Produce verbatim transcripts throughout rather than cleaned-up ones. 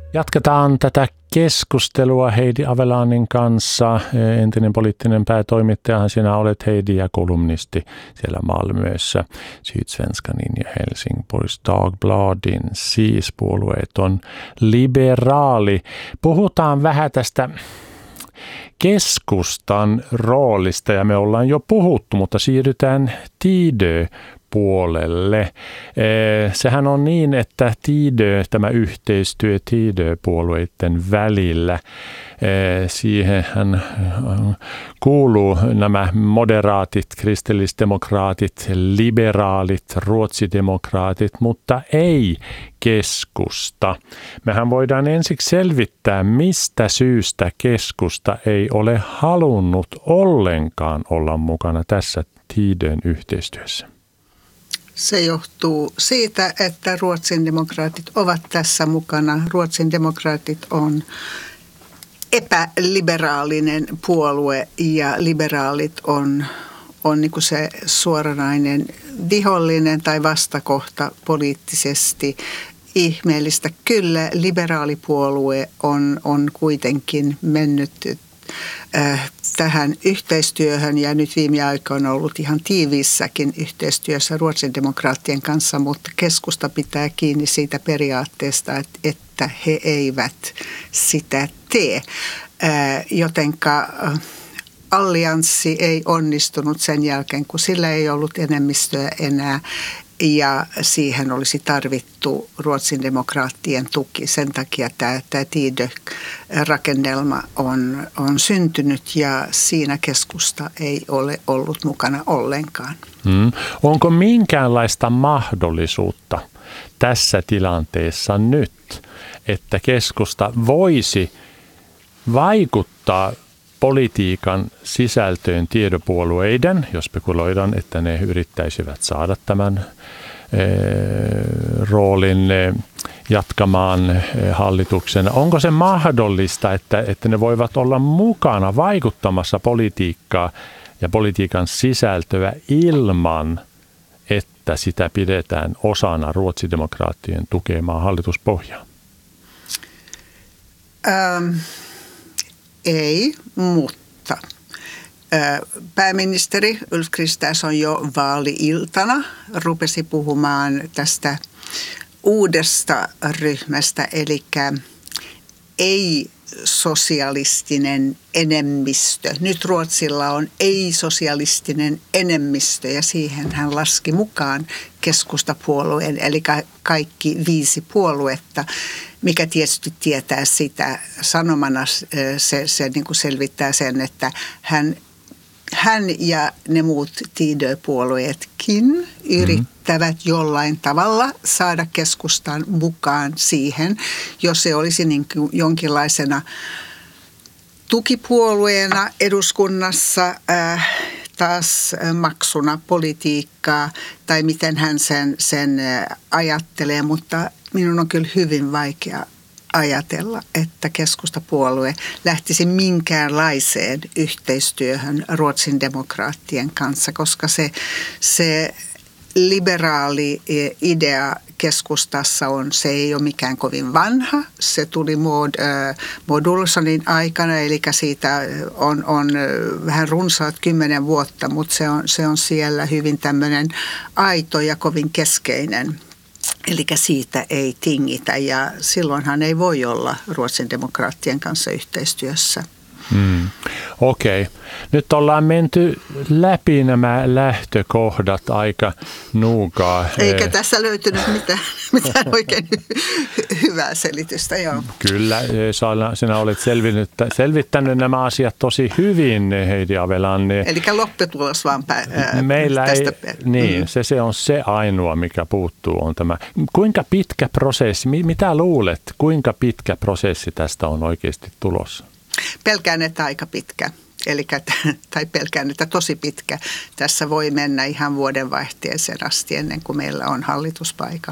Jatketaan tätä keskustelua Heidi Avelaanin kanssa. Entinen poliittinen päätoimittajahan sinä olet, Heidi, ja kolumnisti siellä Malmössä, Sydsvenskanin ja Helsingborgs Dagbladin, siis puolueeton liberaali. Puhutaan vähän tästä keskustan roolista, ja me ollaan jo puhuttu, mutta siirrytään Tidö puolelle. Sehän on niin, että Tidö, tämä yhteistyö Tidö-puolueiden välillä, siihenhän kuuluu nämä moderaatit, kristillisdemokraatit, liberaalit, ruotsidemokraatit, mutta ei keskusta. Mehän voidaan ensiksi selvittää, mistä syystä keskusta ei ole halunnut ollenkaan olla mukana tässä Tidön yhteistyössä. Se johtuu siitä, että Ruotsin demokraatit ovat tässä mukana. Ruotsin demokraatit on epäliberaalinen puolue ja liberaalit on, on niin kuin se suoranainen vihollinen tai vastakohta poliittisesti. Ihmeellistä. Kyllä liberaalipuolue on, on kuitenkin mennyt äh, tähän yhteistyöhön ja nyt viime aikoina on ollut ihan tiiviissäkin yhteistyössä Ruotsin demokraattien kanssa, mutta keskusta pitää kiinni siitä periaatteesta, että, että he eivät sitä tee, äh, jotenka allianssi ei onnistunut sen jälkeen, kun sillä ei ollut enemmistöä enää. Ja siihen olisi tarvittu Ruotsin demokraattien tuki. Sen takia tämä, tämä Tidö-rakennelma on, on syntynyt ja siinä keskusta ei ole ollut mukana ollenkaan. Hmm. Onko minkäänlaista mahdollisuutta tässä tilanteessa nyt, että keskusta voisi vaikuttaa politiikan sisältöön tiedopuolueiden, jos spekuloidaan, että ne yrittäisivät saada tämän e, roolin e, jatkamaan e, hallituksen. Onko se mahdollista, että, että ne voivat olla mukana vaikuttamassa politiikkaa ja politiikan sisältöä ilman, että sitä pidetään osana ruotsidemokraattien tukemaa hallituspohjaa? Ähm. Ei, mutta pääministeri Ulf Kristersson jo vaali-iltana rupesi puhumaan tästä uudesta ryhmästä, eli ei-sosialistinen enemmistö. Nyt Ruotsilla on ei-sosialistinen enemmistö ja siihen hän laski mukaan keskustapuolueen, eli kaikki viisi puoluetta. Mikä tietysti tietää sitä sanomana, se, se niin kuin selvittää sen, että hän, hän ja ne muut Tidö-puolueetkin yrittävät mm. jollain tavalla saada keskustan mukaan siihen, jos se olisi niin kuin jonkinlaisena tukipuolueena eduskunnassa äh, taas maksuna politiikkaa tai miten hän sen, sen ajattelee, mutta minun on kyllä hyvin vaikea ajatella, että keskustapuolue lähtisi minkäänlaiseen yhteistyöhön Ruotsin demokraattien kanssa, koska se, se liberaali idea keskustassa on, se ei ole mikään kovin vanha. Se tuli Maud, äh, Maud Olofssonin aikana, eli siitä on, on vähän runsaat kymmenen vuotta, mutta se on, se on siellä hyvin tämmöinen aito ja kovin keskeinen. Eli siitä ei tingitä ja silloinhan ei voi olla Ruotsin demokraattien kanssa yhteistyössä. Hmm. Okei. Okay. Nyt ollaan menty läpi nämä lähtökohdat aika nuukaa. Eikä tässä löytynyt mitään, mitään oikein hyvää selitystä. Joo. Kyllä, sinä olet selvittänyt nämä asiat tosi hyvin, Heidi Avelaan. Eli lopputulos vaan pä- Meillä tästä. Ei, niin, se, se on se ainoa, mikä puuttuu, on tämä. Kuinka pitkä prosessi, mitä luulet, kuinka pitkä prosessi tästä on oikeasti tulossa? Pelkään, että aika pitkä, eli, tai pelkään, että tosi pitkä. Tässä voi mennä ihan vuodenvaihteeseen asti ennen kuin meillä on hallitus paikalla.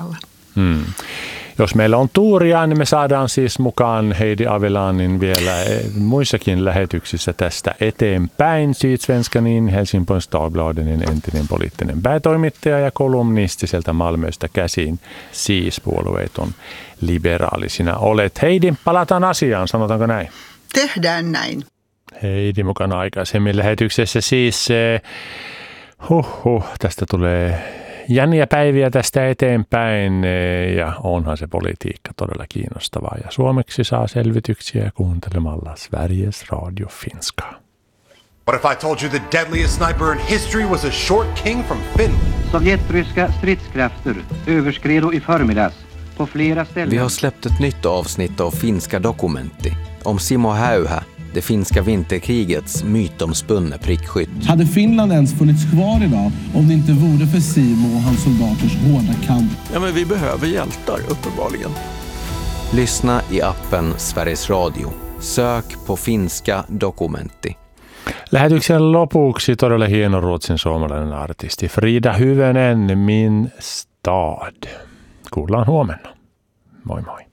Hmm. Jos meillä on tuuria, niin me saadaan siis mukaan Heidi Avilanin vielä muissakin lähetyksissä tästä eteenpäin. Sydsvenskanin, Helsingborgs Dagbladenin entinen poliittinen päätoimittaja ja kolumnisti sieltä Malmöstä käsin, siis puolueeton liberaali sinä olet. Heidi, palataan asiaan, sanotaanko näin? Tehdään näin. Heidi mukana aikaisemmin lähetyksessä siis, huh, huh, tästä tulee jänniä päiviä tästä eteenpäin ja onhan se politiikka todella kiinnostavaa. Ja suomeksi saa selvityksiä kuuntelemalla Sveriges Radio Finska. What if I told you the deadliest sniper in history was a short king from Finland? Sovjetryska stridskrafter överskred i förmiddags på flera ställen. Vi har släppt ett nytt avsnitt av Finska Dokumentti om Simo Häyhä, det finska vinterkrigets mytomspunne prickskytt. Hade Finland ens funnits kvar idag om det inte vore för Simo och hans soldaters hårda kamp? Ja, men vi behöver hjältar, uppenbarligen. Lyssna i appen Sveriges Radio. Sök på Finska Dokumentti. Lähetyksen lopuksi todella hieno ruotsin suomalainen artisti Frida Hyvönen, Min stad. Kuullaan huomenna. Moi moi.